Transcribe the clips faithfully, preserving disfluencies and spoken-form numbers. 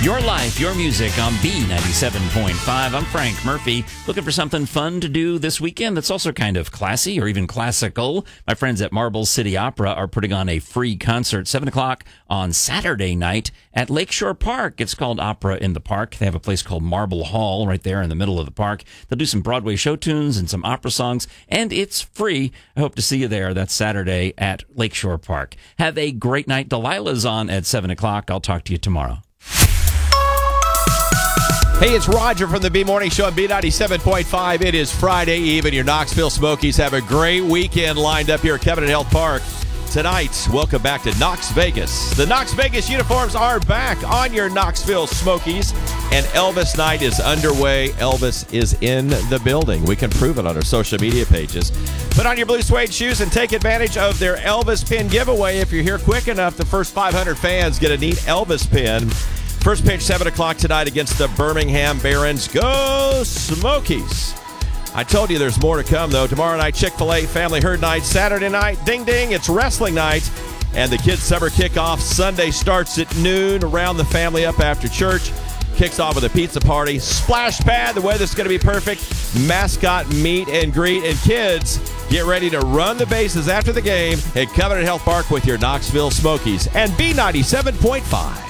Your life, your music on B ninety-seven point five. I'm Frank Murphy. Looking for something fun to do this weekend that's also kind of classy or even classical? My friends at Marble City Opera are putting on a free concert, seven o'clock on Saturday night at Lakeshore Park. It's called Opera in the Park. They have a place called Marble Hall right there in the middle of the park. They'll do some Broadway show tunes and some opera songs, and it's free. I hope to see you there. That's Saturday at Lakeshore Park. Have a great night. Delilah's on at seven o'clock. I'll talk to you tomorrow. Hey, it's Roger from the B Morning Show on B ninety-seven point five. It is Friday Eve, and your Knoxville Smokies have a great weekend lined up here at Covenant Health Park. Tonight, welcome back to Knox Vegas. The Knox Vegas uniforms are back on your Knoxville Smokies, and Elvis Night is underway. Elvis is in the building. We can prove it on our social media pages. Put on your blue suede shoes and take advantage of their Elvis pin giveaway. If you're here quick enough, the first five hundred fans get a neat Elvis pin. First pitch, seven o'clock tonight against the Birmingham Barons. Go Smokies! I told you there's more to come, though. Tomorrow night, Chick-fil-A Family Herd Night. Saturday night, ding, ding, it's wrestling night. And the kids' summer kickoff Sunday starts at noon. Round the family up after church. Kicks off with a pizza party. Splash pad, the weather's going to be perfect. Mascot meet and greet. And kids, get ready to run the bases after the game at Covenant Health Park with your Knoxville Smokies and B ninety-seven point five.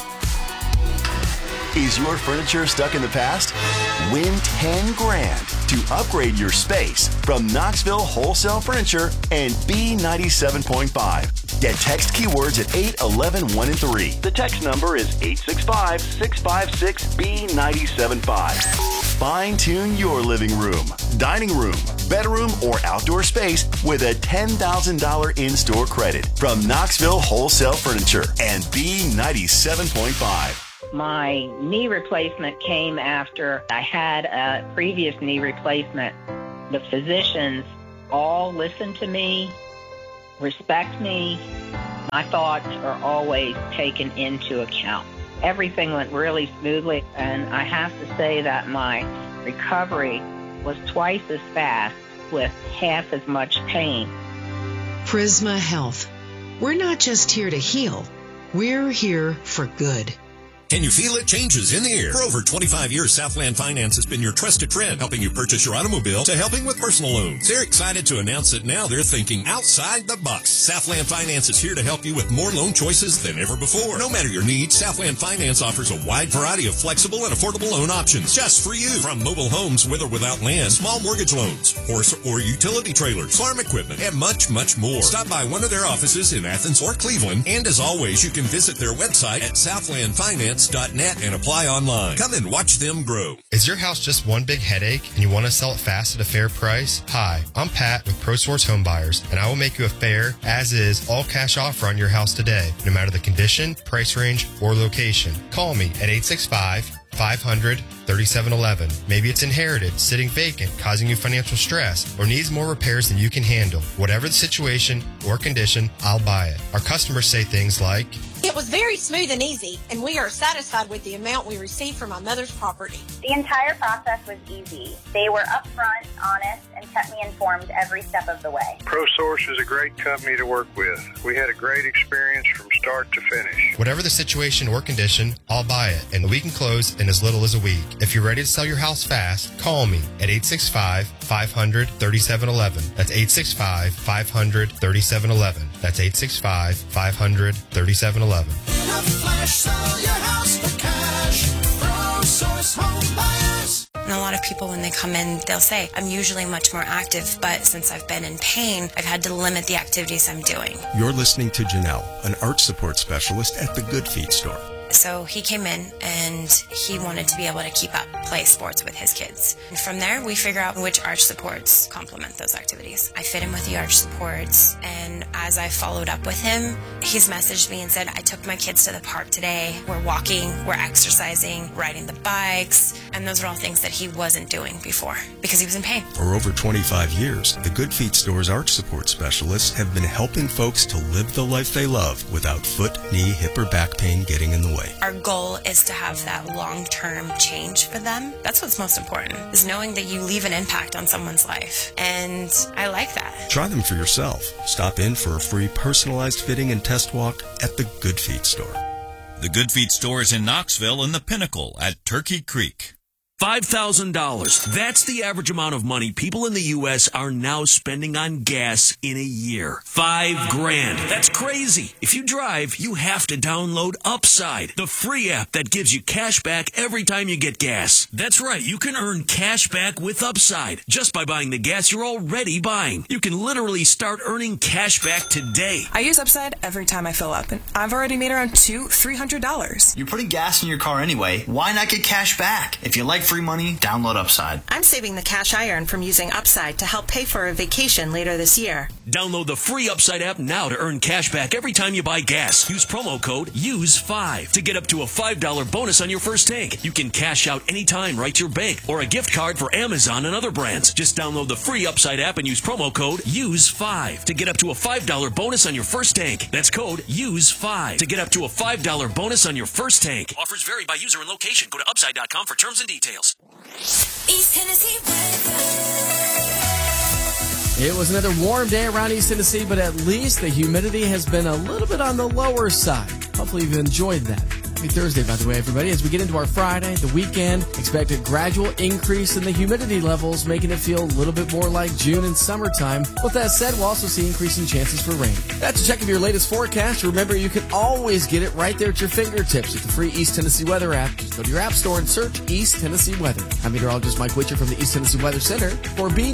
Is your furniture stuck in the past? Win ten grand to upgrade your space from Knoxville Wholesale Furniture and B ninety-seven point five. Get text keywords at eight eleven one and three. The text number is eight six five, six five six, B nine seven five. Fine-tune your living room, dining room, bedroom, or outdoor space with a ten thousand dollars in-store credit from Knoxville Wholesale Furniture and B ninety-seven point five. My knee replacement came after I had a previous knee replacement. The physicians all listen to me, respect me. My thoughts are always taken into account. Everything went really smoothly, and I have to say that my recovery was twice as fast with half as much pain. Prisma Health. We're not just here to heal. We're here for good. Can you feel it? Changes in the air. For over twenty-five years, Southland Finance has been your trusted friend, helping you purchase your automobile to helping with personal loans. They're excited to announce that now they're thinking outside the box. Southland Finance is here to help you with more loan choices than ever before. No matter your needs, Southland Finance offers a wide variety of flexible and affordable loan options just for you. From mobile homes with or without land, small mortgage loans, horse or utility trailers, farm equipment, and much, much more. Stop by one of their offices in Athens or Cleveland, and as always, you can visit their website at southland finance dot net and apply online. Come and watch them grow. Is your house just one big headache and you want to sell it fast at a fair price? Hi, I'm Pat with ProSource Home Buyers, and I will make you a fair, as-is, all-cash offer on your house today, no matter the condition, price range, or location. Call me at eight six five, five hundred, thirty-seven eleven. Maybe it's inherited, sitting vacant, causing you financial stress, or needs more repairs than you can handle. Whatever the situation or condition, I'll buy it. Our customers say things like, "It was very smooth and easy, and we are satisfied with the amount we received from my mother's property." The entire process was easy. They were upfront, honest, and kept me informed every step of the way. ProSource is a great company to work with. We had a great experience from start to finish. Whatever the situation or condition, I'll buy it, and we can close in as little as a week. If you're ready to sell your house fast, call me at eight six five, five hundred, thirty-seven eleven. That's eight six five, five hundred, thirty-seven eleven. That's eight six five, five hundred, thirty-seven eleven. In a flash, sell your house for cash. ProSource Home Buyers. And a lot of people, when they come in, they'll say, I'm usually much more active, but since I've been in pain, I've had to limit the activities I'm doing. You're listening to Janelle, an arch support specialist at the Good Feet store. So he came in and he wanted to be able to keep up, play sports with his kids. And from there, we figure out which arch supports complement those activities. I fit him with the arch supports, and as I followed up with him, he's messaged me and said, I took my kids to the park today. We're walking, we're exercising, riding the bikes, and those are all things that he wasn't doing before because he was in pain. For over twenty-five years, the Good Feet store's arch support specialists have been helping folks to live the life they love without foot, knee, hip, or back pain getting in the way. Our goal is to have that long-term change for them. That's what's most important, is knowing that you leave an impact on someone's life. And I like that. Try them for yourself. Stop in for a free personalized fitting and test walk at the Good Feet store. The Good Feet store is in Knoxville in the Pinnacle at Turkey Creek. five thousand dollars. That's the average amount of money people in the U S are now spending on gas in a year. Five grand. That's crazy. If you drive, you have to download Upside, the free app that gives you cash back every time you get gas. That's right. You can earn cash back with Upside just by buying the gas you're already buying. You can literally start earning cash back today. I use Upside every time I fill up, and I've already made around two, three hundred dollars. You're putting gas in your car anyway. Why not get cash back? If you like free money, download Upside. I'm saving the cash I earn from using Upside to help pay for a vacation later this year. Download the free Upside app now to earn cash back every time you buy gas. Use promo code use five to get up to a five dollars bonus on your first tank. You can cash out anytime right to your bank or a gift card for Amazon and other brands. Just download the free Upside app and use promo code use five to get up to a five dollars bonus on your first tank. That's code use five to get up to a five dollars bonus on your first tank. Offers vary by user and location. Go to upside dot com for terms and details. East Tennessee weather. It was another warm day around East Tennessee, but at least the humidity has been a little bit on the lower side. Hopefully you've enjoyed that. Happy Thursday, by the way, everybody. As we get into our Friday, the weekend, expect a gradual increase in the humidity levels, making it feel a little bit more like June and summertime. With that said, we'll also see increasing chances for rain. That's a check of your latest forecast. Remember, you can always get it right there at your fingertips with the free East Tennessee Weather app. Just go to your app store and search East Tennessee Weather. I'm meteorologist Mike Witcher from the East Tennessee Weather Center for B